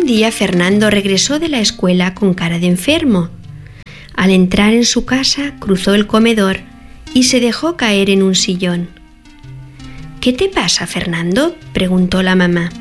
día Fernando regresó de la escuela con cara de enfermo. Al entrar en su casa, cruzó el comedor y se dejó caer en un sillón. «¿Qué te pasa, Fernando?», preguntó la mamá.